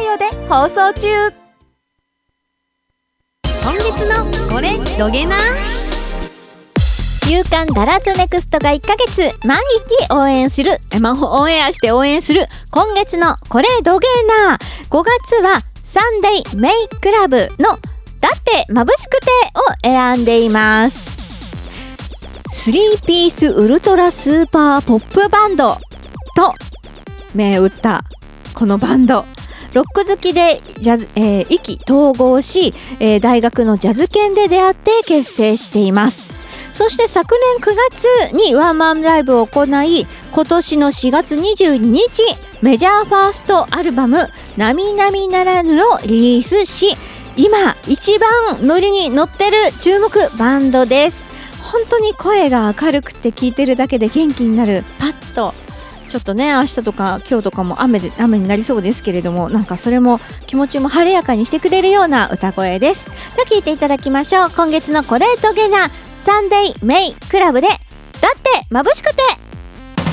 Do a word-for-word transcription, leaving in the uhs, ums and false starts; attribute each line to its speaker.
Speaker 1: オで放送中。今月のこれどげな。
Speaker 2: 夕刊ダラズネクストがいっかげつ毎日応援するまオンエアして応援する今月のこれどげな。ごがつはサンデーメイクラブのだって眩しくてを選んでいます。スリーピースウルトラスーパーポップバンドと銘打ったこのバンド、ロック好きでジャズ、えー、意気投合し、えー、大学のジャズ研で出会って結成しています。そして昨年くがつにワンマンライブを行い、今年のしがつにじゅうににちメジャーファーストアルバムなみなみならぬをリリースし、今一番ノリに乗ってる注目バンドです。本当に声が明るくて聴いてるだけで元気になる。パッとちょっとね、明日とか今日とかも雨で雨になりそうですけれども、なんかそれも気持ちも晴れやかにしてくれるような歌声です。では聴いていただきましょう。今月のこれどげな、サンデーメイクラブでだって眩しくて。